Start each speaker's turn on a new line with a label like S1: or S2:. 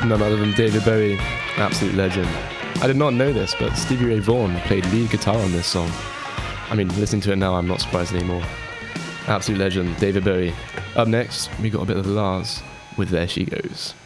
S1: None other than David Bowie, absolute legend. I did not know this, but Stevie Ray Vaughan played lead guitar on this song. I mean, listening to it now, I'm not surprised anymore. Absolute legend, David Bowie. Up next, we got a bit of Lars with There She Goes.